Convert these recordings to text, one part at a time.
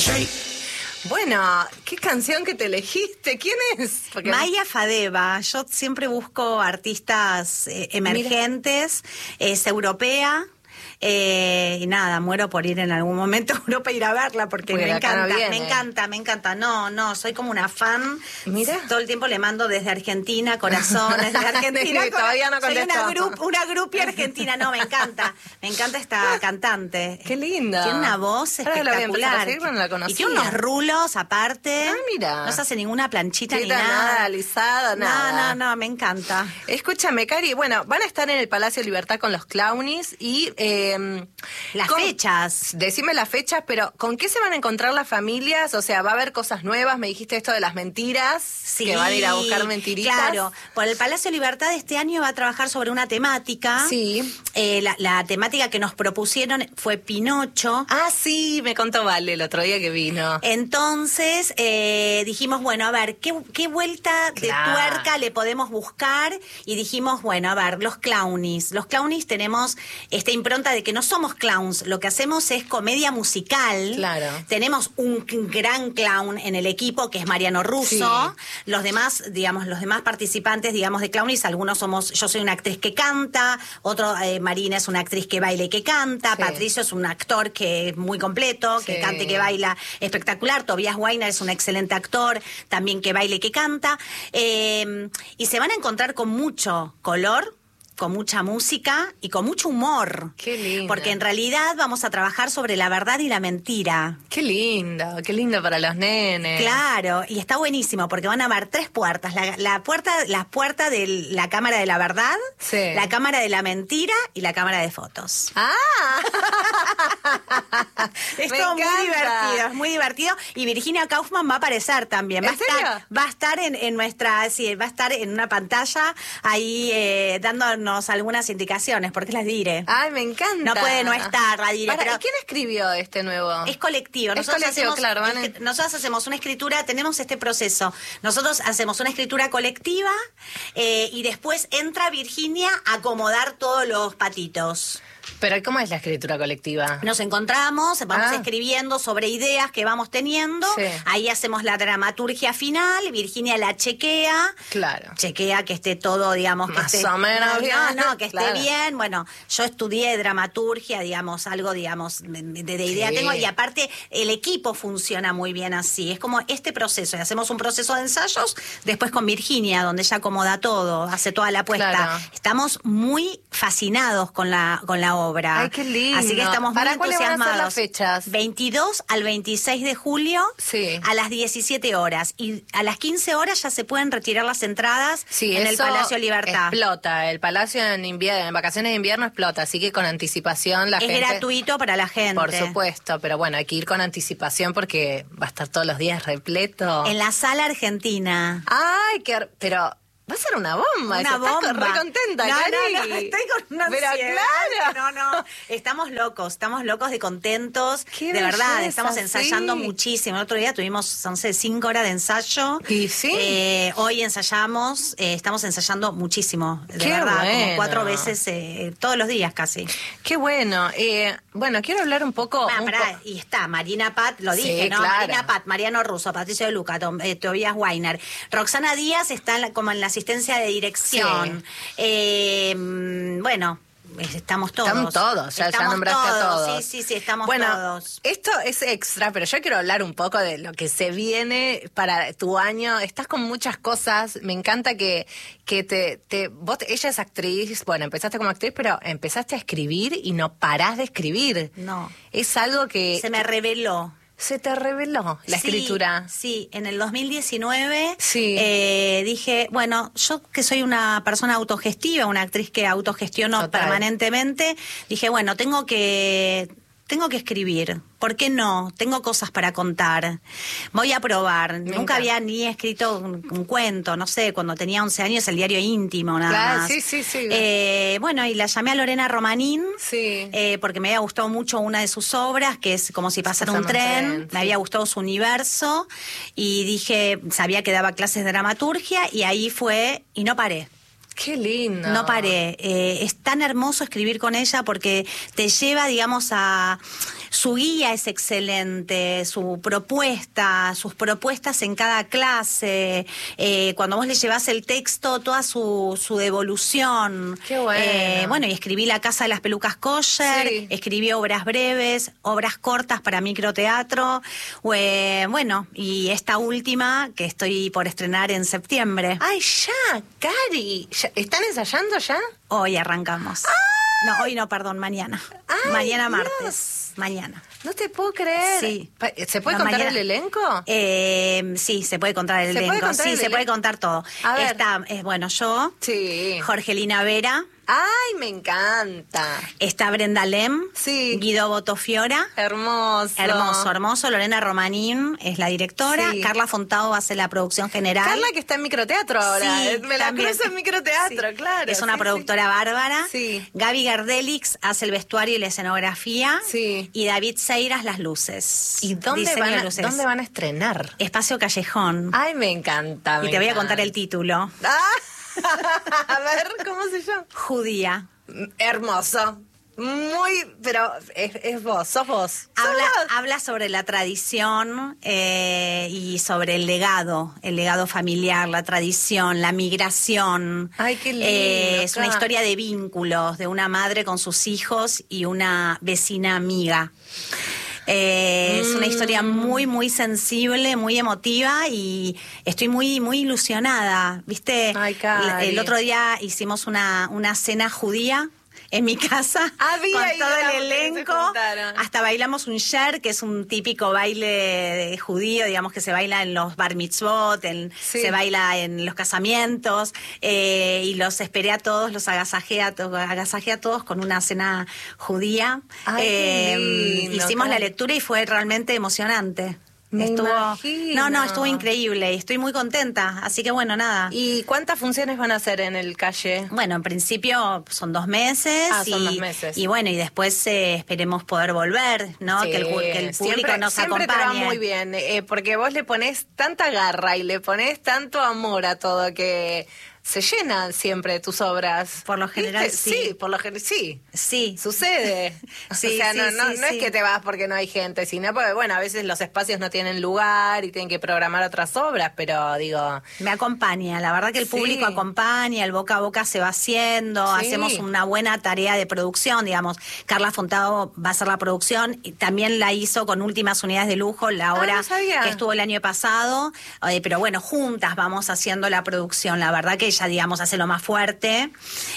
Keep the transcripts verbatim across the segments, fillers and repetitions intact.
Bueno, ¿qué canción que te elegiste? ¿Quién es? Porque... Maya Fadeva. Yo siempre busco artistas eh, emergentes. Mira. Es europea. Eh, y nada, muero por ir en algún momento a Europa, ir a verla, porque Porque me encanta, no me encanta, me encanta. No, no, soy como una fan. Mira. Todo el tiempo le mando desde Argentina, corazones, desde Argentina. Sí, todavía no contestó. Soy una, grup, una grupia argentina. No, me encanta. Me encanta esta cantante. Qué linda. Tiene una voz espectacular. Seguir, no la conocía. Y tiene unos rulos aparte. Ah, mira. No se hace ninguna planchita Chita, ni nada. nada, alisada, nada. No, no, no, me encanta. Escúchame, Cari, bueno, van a estar en el Palacio Libertad con los Clownies y... Eh, Las con, fechas. Decime las fechas, pero ¿con qué se van a encontrar las familias? O sea, ¿va a haber cosas nuevas? Me dijiste esto de las mentiras, sí, que van a ir a buscar mentiritas. Claro, por el Palacio Libertad este año va a trabajar sobre una temática. Sí. Eh, la, la temática que nos propusieron fue Pinocho. Ah, sí, me contó Vale el otro día que vino. Entonces eh, dijimos, bueno, a ver, ¿qué, qué vuelta claro. de tuerca le podemos buscar? Y dijimos, bueno, a ver, los Clownies. Los Clownies tenemos esta impronta de que no somos clowns, lo que hacemos es comedia musical. Claro. Tenemos un gran clown en el equipo que es Mariano Russo. Sí. Los demás, digamos, los demás participantes, digamos, de Clownies, algunos somos, yo soy una actriz que canta, otro, eh, Marina es una actriz que baila y que canta, sí. Patricio es un actor que es muy completo, sí. que canta y que baila espectacular, Tobias Weiner es un excelente actor, también que baila y que canta, eh, y se van a encontrar con mucho color, con mucha música y con mucho humor. Qué lindo. Porque en realidad vamos a trabajar sobre la verdad y la mentira. Qué lindo, qué lindo para los nenes. Claro, y está buenísimo porque van a haber tres puertas. La, la puerta, la puerta de la cámara de la verdad, sí. la cámara de la mentira y la cámara de fotos. ¡Ah! Es todo muy divertido, es muy divertido. Y Virginia Kaufman va a aparecer también. Va a estar, va a estar en, en nuestra, sí, va a estar en una pantalla ahí eh, dándonos algunas indicaciones, porque las diré. Ay, me encanta. No puede no estar, la diré. Para, pero ¿y quién escribió este nuevo? Es colectivo. Es nosotros colectivo, hacemos, claro. Van es, nosotros hacemos una escritura, tenemos este proceso. Nosotros hacemos una escritura colectiva eh, y después entra Virginia a acomodar todos los patitos. Pero ¿cómo es la escritura colectiva? Nos encontramos, vamos ah. escribiendo sobre ideas que vamos teniendo, sí. ahí hacemos la dramaturgia final, Virginia la chequea, claro. chequea que esté todo, digamos, más que esté, o menos no, bien. no, no, que esté claro. bien. Bueno, yo estudié dramaturgia, digamos, algo, digamos, de, de idea sí. tengo, y aparte el equipo funciona muy bien así, es como este proceso, y hacemos un proceso de ensayos, después con Virginia, donde ella acomoda todo, hace toda la puesta. Claro. Estamos muy fascinados con la, con la obra. Ay, qué lindo. Así que estamos muy ¿Para cuáles entusiasmados. van a ser las fechas? veintidós al veintiséis de julio, sí. a las diecisiete horas. Y a las quince horas ya se pueden retirar las entradas sí, en el Palacio Libertad. Explota, el Palacio en invierno, en vacaciones de invierno explota, así que con anticipación la es gente... Es gratuito para la gente. Por supuesto, pero bueno, hay que ir con anticipación porque va a estar todos los días repleto. En la Sala Argentina. Ay, qué... pero... Va a ser una bomba. Una bomba. Estás re contenta, no, Cari. No, no, estoy con una Pero ansiedad. claro. No, no, estamos locos, estamos locos de contentos. Qué de belleza, verdad, estamos ensayando sí. muchísimo. El otro día tuvimos, no sé, cinco horas de ensayo. Y sí. Eh, hoy ensayamos, eh, estamos ensayando muchísimo. De Qué verdad, bueno. como cuatro veces eh, todos los días casi. Qué bueno. Eh, bueno, quiero hablar un poco... Ah, un pará, po- y está Marina Pat, lo dije, sí, ¿no? claro. Marina Pat, Mariano Russo, Patricio de Luca, Tom, eh, Tobias Weiner. Roxana Díaz está en la, como en la asistencia de dirección. Sí. Eh, bueno, estamos todos. Estamos todos, ya, estamos ya nombraste todos. a todos. Sí, sí, sí, estamos bueno, todos. Esto es extra, pero yo quiero hablar un poco de lo que se viene para tu año. Estás con muchas cosas. Me encanta que, que te, te... Vos, ella es actriz, bueno, empezaste como actriz, pero empezaste a escribir y no parás de escribir. No. Es algo que... Se me reveló. Se te reveló la sí, escritura. Sí, en el dos mil diecinueve sí. eh, dije, bueno, yo que soy una persona autogestiva, una actriz que autogestiono Total. permanentemente, dije, bueno, tengo que... Tengo que escribir. ¿Por qué no? Tengo cosas para contar. Voy a probar. Me Nunca encanta. había ni escrito un, un cuento, no sé, cuando tenía once años, el diario íntimo, nada Claro, más. sí, sí, sí. Eh, bueno, y la llamé a Lorena Romanín, Sí. eh, porque me había gustado mucho una de sus obras, que es Como si pasara un Pasando un tren. tren, Me sí. había gustado su universo, y dije, sabía que daba clases de dramaturgia, y ahí fue, y no paré. Qué lindo. No paré. Eh, es tan hermoso escribir con ella porque te lleva, digamos, a... su guía es excelente, su propuesta, sus propuestas en cada clase, eh, cuando vos le llevás el texto, toda su, su devolución. Qué bueno. Eh, bueno, y escribí La Casa de las Pelucas Kosher, Sí. escribí obras breves, obras cortas para microteatro, eh, bueno, y esta última que estoy por estrenar en septiembre. Ay, ya, Cari. ¿Ya- ¿Están ensayando ya? Hoy arrancamos. No, hoy no, perdón, mañana. Ay, mañana Dios. martes. Mañana. No te puedo creer. Sí. Pa- ¿Se puede No, contar mañana. el elenco? Eh, sí, se puede contar el ¿Se puede elenco. contar Sí, el se elenco? puede contar todo. A ver. Está, eh, bueno, yo, Sí. Jorgelina Vera, Ay, me encanta. está Brenda Lem, Sí. Guido Botofiora. Hermoso. Hermoso, hermoso. Lorena Romanín es la directora. Sí. Carla Fontado hace la producción general. Carla, que está en microteatro ahora. Sí, Me la también. cruzo en microteatro, Sí. claro. Es una sí, productora bárbara. Sí. Gaby Gardelix hace el vestuario y la escenografía. Sí. Y David Seiras las luces. ¿Y dónde Diseño van, de a, luces. dónde van a estrenar? Espacio Callejón. Ay, me encanta. y me te voy a encanta. contar el título. Ah, a ver, ¿cómo se llama? Judía. Hermoso. Muy, pero es, es vos, sos vos. Sos Habla, vos. habla sobre la tradición eh, y sobre el legado, el legado familiar, la tradición, la migración. Ay, qué lindo, Eh, es una Ca. historia de vínculos, de una madre con sus hijos y una vecina amiga. Eh, Es una historia muy, muy sensible, muy emotiva y estoy muy, muy ilusionada. ¿Viste? Ay, Cari. El otro día hicimos una, una cena judía en mi casa Había con ido todo la el que se elenco. juntaron. Hasta bailamos un sher, que es un típico baile de judío, digamos que se baila en los bar mitzvot, en- Sí. se baila en los casamientos, eh, y los esperé a todos, los agasajé a, to- agasajé a todos con una cena judía. Ay, qué lindo, hicimos la Cari. lectura y fue realmente emocionante. Me estuvo, imagino. no, no, estuvo increíble y estoy muy contenta. Así que bueno, nada. ¿Y cuántas funciones van a hacer en el calle? Bueno, en principio son dos meses. Ah, son y, dos meses. Y bueno, y después eh, esperemos poder volver, ¿no? Sí, que, el, pu- que el público siempre, nos siempre acompañe. te va muy bien, eh, porque vos le ponés tanta garra y le ponés tanto amor a todo que se llenan siempre tus obras. Por lo general, ¿Viste? sí. Sí, por lo general, sí. Sí. Sucede. Sí, o sea, sí, no, no, sí, no sí. es que te vas porque no hay gente, sino porque, bueno, a veces los espacios no tienen lugar y tienen que programar otras obras, pero digo... Me acompaña, la verdad que el Sí. público acompaña, el boca a boca se va haciendo, Sí. hacemos una buena tarea de producción, digamos. Carla Fontado va a hacer la producción y también la hizo con Últimas Unidades de Lujo, la obra no sabía. que estuvo el año pasado, eh, pero bueno, juntas vamos haciendo la producción, la verdad que ella, digamos, hace lo más fuerte,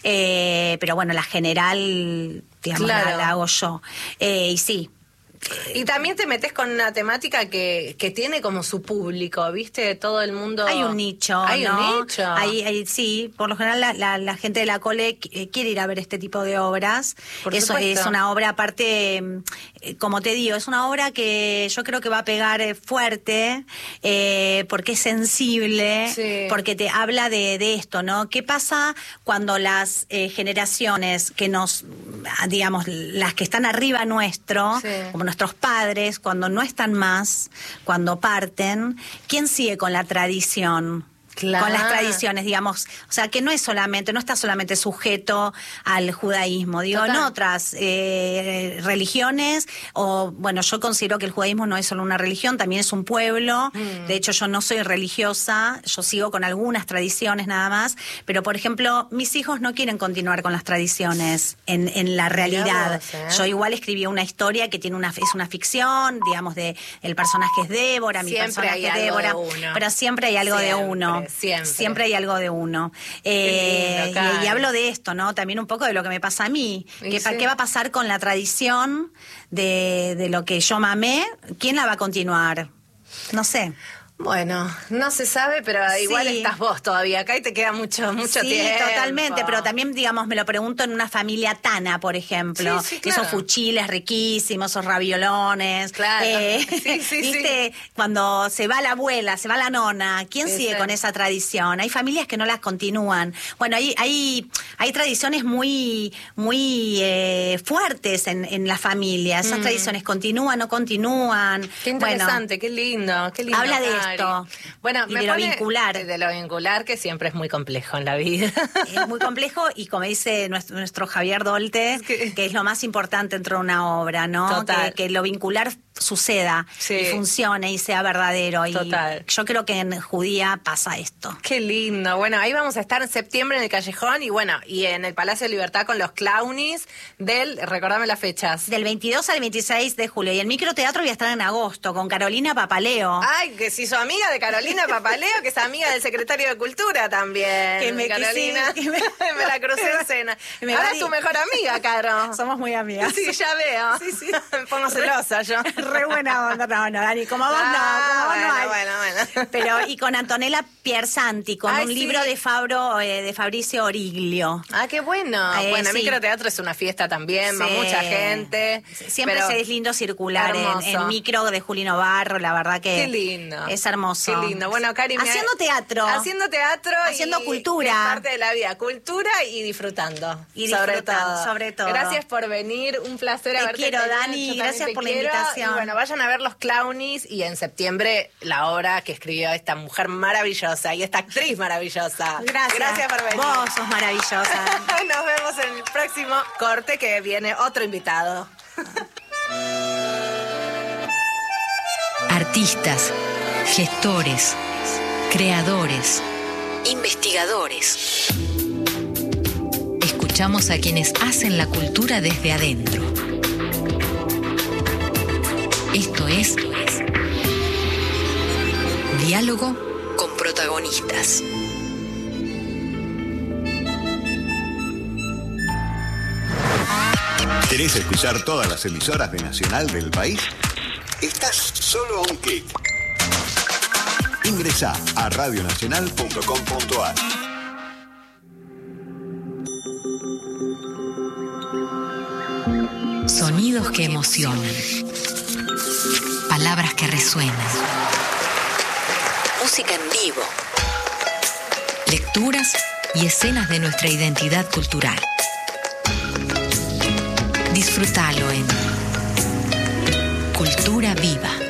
eh, pero bueno, la general, digamos, Claro. la, la hago yo. Eh, y sí. Y también te metes con una temática que, que tiene como su público, ¿viste? Todo el mundo... Hay un nicho, Hay ¿no? un nicho. Hay, hay- sí, por lo general la, la- la gente de la Cole eh, quiere ir a ver este tipo de obras. Por Eso supuesto. es una obra aparte, eh, como te digo, es una obra que yo creo que va a pegar eh, fuerte, eh, porque es sensible, Sí. porque te habla de, de esto, ¿no? ¿Qué pasa cuando las eh, generaciones que nos, ah, digamos, las que están arriba nuestro, Sí. como nuestros padres, cuando no están más, cuando parten, ¿quién sigue con la tradición? Claro. Con las tradiciones, digamos, o sea, que no es solamente, no está solamente sujeto al judaísmo, digo, Total. en otras eh, religiones, o bueno, yo considero que el judaísmo no es solo una religión, también es un pueblo, Mm. de hecho yo no soy religiosa, yo sigo con algunas tradiciones nada más, pero por ejemplo, mis hijos no quieren continuar con las tradiciones en, en la realidad. vos, ¿eh? Yo igual escribí una historia que tiene una, es una ficción, digamos, de el personaje es Débora, mi Siempre personaje hay es algo Débora, de uno. pero siempre hay algo Siempre, de uno. siempre. hay algo de uno. Eh, lindo, Cari. y, y hablo de esto, ¿no? También un poco de lo que me pasa a mí. Y ¿Qué, pa- sí. ¿Qué va a pasar con la tradición de, de lo que yo mamé? ¿Quién la va a continuar? No sé. Bueno, no se sabe, pero igual Sí. estás vos todavía acá y te queda mucho, mucho Sí, tiempo. totalmente, pero también, digamos, me lo pregunto en una familia tana, por ejemplo. Sí, sí, claro. Esos fuchiles riquísimos, esos raviolones. Claro. Eh, Sí, sí, ¿viste? Cuando se va la abuela, se va la nona, ¿quién Sí, sigue sí. con esa tradición? Hay familias que no las continúan. Bueno, hay, hay, hay tradiciones muy, muy eh, fuertes en, en la familia. Esas tradiciones continúan, no continúan. Qué Bueno, interesante, qué lindo, qué lindo. habla de Cari. afecto. Mari. Bueno, y me de lo pone- vincular. De lo vincular, que siempre es muy complejo en la vida. Es muy complejo y como dice nuestro, nuestro Javier Dolte, Es que- que es lo más importante dentro de una obra, ¿no? Total. Que, que lo vincular suceda Sí. y funcione y sea verdadero. Total. Y yo creo que en Judía pasa esto. Qué lindo. Bueno, ahí vamos a estar en septiembre en el Callejón y bueno, y en el Palacio de Libertad con los Clownies del, recordame las fechas. Del veintidós al veintiséis de julio. Y el microteatro voy a estar en agosto con Carolina Papaleo. Ay, que si sos amiga de Carolina Papaleo, que es amiga del secretario de Cultura también. Que me- que Carolina. sí, que me- me la crucé en cena. Me Ahora va es a tu di- mejor amiga, Caro. Somos muy amigas. Sí, ya veo. Sí, sí. Me pongo celosa yo. Re buena onda. No, no, Dani, como vos Ah, no, como vos bueno, no hay. bueno, bueno. Pero, y con Antonella Piersanti, con Ay, un sí. libro de Fabro, eh, de Fabricio Origlio. Ah, qué bueno. Eh, bueno, el sí. microteatro es una fiesta también, va Sí. mucha gente. Siempre pero es lindo circular en, hermoso. en micro de Julino Barro, la verdad que Qué lindo. es hermoso. Qué lindo. Bueno, Cari, me- Haciendo teatro. Haciendo teatro. Haciendo y cultura. Es parte de la vida. Cultura y disfrutando. Y sobre disfrutando, todo. sobre todo. Gracias por venir. Un placer Te haberte quiero, tenido. Dani, Yo también gracias te por la quiero. invitación. Y bueno, vayan a ver los Clownies y en septiembre la obra que escribió esta mujer maravillosa y esta actriz maravillosa. Gracias. Gracias por venir. Vos sos maravillosa. Nos vemos en el próximo corte que viene otro invitado. Artistas, gestores, creadores, investigadores. Escuchamos a quienes hacen la cultura desde adentro. Esto es Diálogo con protagonistas. ¿Querés escuchar todas las emisoras de Nacional del país? Estás solo a un clic. Ingresá a radionacional punto com punto ar. Sonidos que emocionan. Palabras que resuenan. Música en vivo. Lecturas y escenas de nuestra identidad cultural. Disfrútalo en Cultura Viva.